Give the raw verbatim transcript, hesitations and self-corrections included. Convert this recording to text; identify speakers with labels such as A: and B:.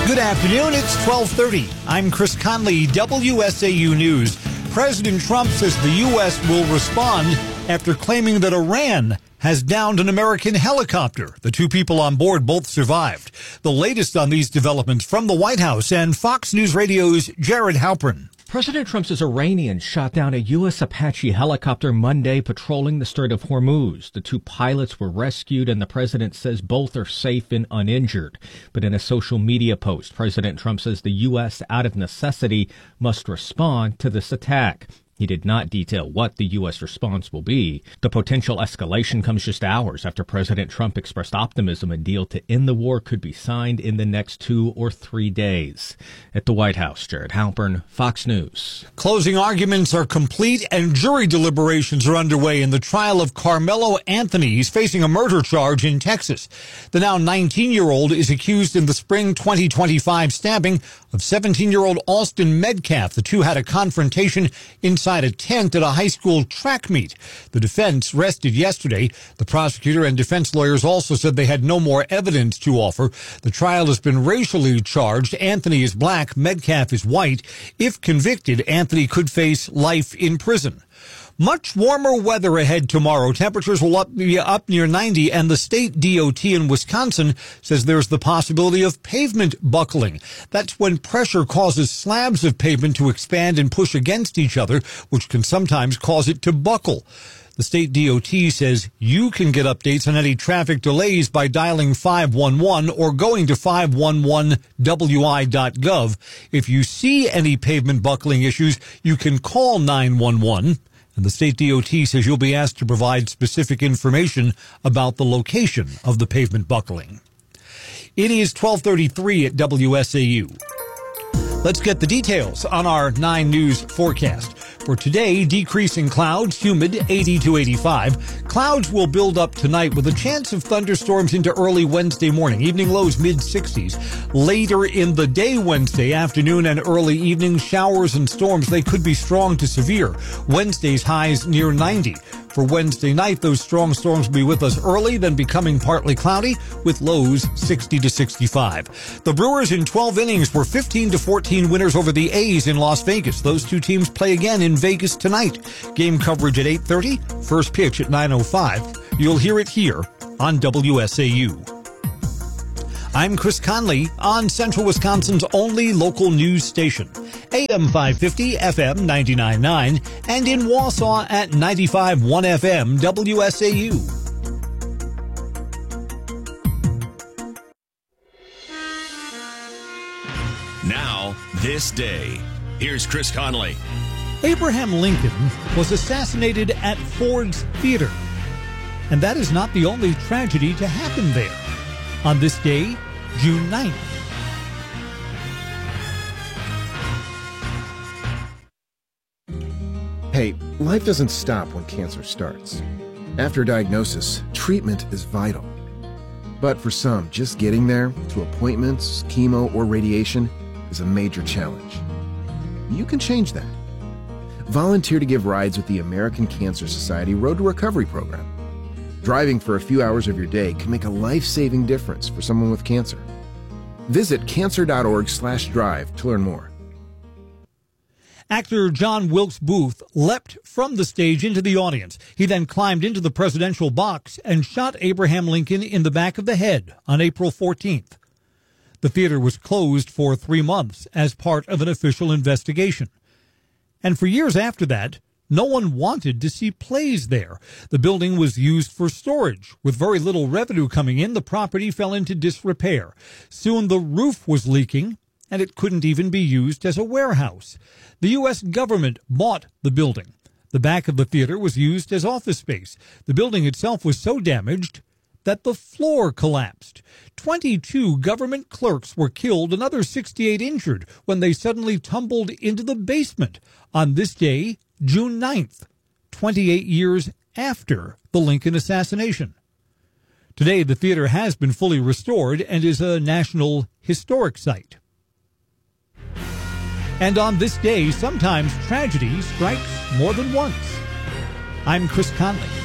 A: Good afternoon. It's twelve thirty. I'm Chris Conley, W S A U News. President Trump says the U S will respond after claiming that Iran has downed an American helicopter. The two people on board both survived. The latest on these developments from the White House and Fox News Radio's Jared Halpern.
B: President Trump says Iranians shot down a U S Apache helicopter Monday patrolling the Strait of Hormuz. The two pilots were rescued, and the president says both are safe and uninjured. But in a social media post, President Trump says the U S, out of necessity, must respond to this attack. He did not detail what the U S response will be. The potential escalation comes just hours after President Trump expressed optimism a deal to end the war could be signed in the next two or three days. At the White House, Jared Halpern, Fox News.
A: Closing arguments are complete and jury deliberations are underway in the trial of Carmelo Anthony. He's facing a murder charge in Texas. The now nineteen-year-old is accused in the spring twenty twenty-five stabbing of seventeen-year-old Austin Metcalf. The two had a confrontation inside a tent at a high school track meet. The defense rested yesterday. The prosecutor and defense lawyers also said they had no more evidence to offer. The trial has been racially charged. Anthony is black, Metcalf is white. If convicted, Anthony could face life in prison. Much warmer weather ahead tomorrow. Temperatures will up, be up near ninety, and the state D O T in Wisconsin says there's the possibility of pavement buckling. That's when pressure causes slabs of pavement to expand and push against each other, which can sometimes cause it to buckle. The state D O T says you can get updates on any traffic delays by dialing five one one or going to five one one W I dot gov. If you see any pavement buckling issues, you can call nine one one. And the state D O T says you'll be asked to provide specific information about the location of the pavement buckling. It is twelve thirty-three at W S A U. Let's get the details on our nine News forecast. For today, decreasing clouds, humid, eighty to eighty-five. Clouds will build up tonight with a chance of thunderstorms into early Wednesday morning. Evening lows mid sixties. Later in the day Wednesday afternoon and early evening, showers and storms. They could be strong to severe. Wednesday's highs near ninety. For Wednesday night, those strong storms will be with us early, then becoming partly cloudy with lows sixty to sixty-five. The Brewers in twelve innings were fifteen to fourteen winners over the A's in Las Vegas. Those two teams play again in Vegas tonight. Game coverage at eight thirty, first pitch at nine oh five. You'll hear it here on W S A U. I'm Chris Conley on Central Wisconsin's only local news station. A M five fifty, F M ninety-nine point nine, and in Wausau at ninety-five point one F M, W S A U.
C: Now, this day. Here's Chris Conley.
A: Abraham Lincoln was assassinated at Ford's Theater. And that is not the only tragedy to happen there. On this day, June ninth.
D: Hey, life doesn't stop when cancer starts. After diagnosis, treatment is vital. But for some, just getting there, to appointments, chemo, or radiation, is a major challenge. You can change that. Volunteer to give rides with the American Cancer Society Road to Recovery program. Driving for a few hours of your day can make a life-saving difference for someone with cancer. Visit cancer.org slash drive to learn more.
A: Actor John Wilkes Booth leapt from the stage into the audience. He then climbed into the presidential box and shot Abraham Lincoln in the back of the head on April fourteenth. The theater was closed for three months as part of an official investigation. And for years after that, no one wanted to see plays there. The building was used for storage. With very little revenue coming in, the property fell into disrepair. Soon the roof was leaking, and it couldn't even be used as a warehouse. The U S government bought the building. The back of the theater was used as office space. The building itself was so damaged that the floor collapsed. twenty-two government clerks were killed, another sixty-eight injured when they suddenly tumbled into the basement on this day, June ninth, twenty-eight years after the Lincoln assassination. Today, the theater has been fully restored and is a National Historic Site. And on this day, sometimes tragedy strikes more than once. I'm Chris Conley.